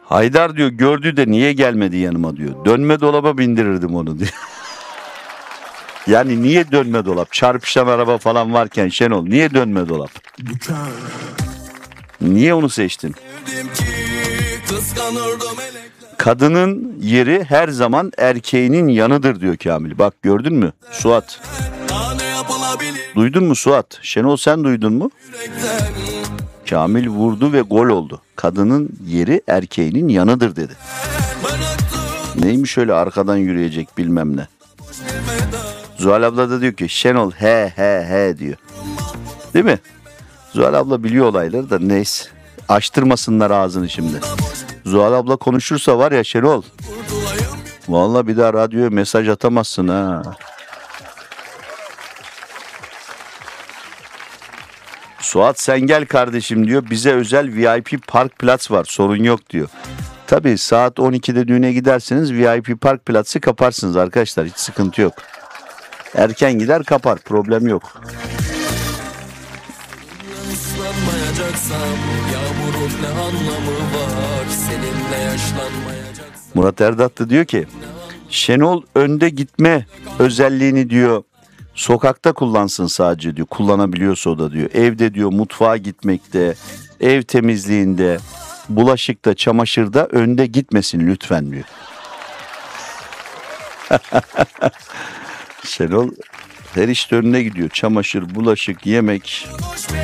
Haydar diyor gördü de niye gelmedi yanıma diyor. Dönme dolaba bindirirdim onu diyor. Yani niye dönme dolap? Çarpışan araba falan varken Şenol niye dönme dolap? Niye onu seçtin? Kadının yeri her zaman erkeğinin yanıdır diyor Kamil. Bak gördün mü Suat? Duydun mu Suat? Şenol sen duydun mu? Kamil vurdu ve gol oldu. Kadının yeri erkeğinin yanıdır dedi. Neymiş öyle arkadan yürüyecek bilmem ne. Zuhal abla da diyor ki Şenol he he he diyor. Değil mi? Zuhal abla biliyor olayları da neyse. Açtırmasınlar ağzını şimdi. Zuhal abla konuşursa var ya Şenol. Vallahi bir daha radyoya mesaj atamazsın ha. Suat sen gel kardeşim diyor. Bize özel VIP Park Platz var. Sorun yok diyor. Tabii saat 12'de düğüne giderseniz VIP Park Platz'ı kaparsınız arkadaşlar. Hiç sıkıntı yok. Erken gider kapar. Problem yok. Murat Erdat da diyor ki Şenol önde gitme özelliğini diyor sokakta kullansın sadece diyor. Kullanabiliyorsa o da diyor. Evde diyor mutfağa gitmekte, ev temizliğinde, bulaşıkta, çamaşırda önde gitmesin lütfen diyor. Şenol her işte önüne gidiyor. Çamaşır, bulaşık, yemek.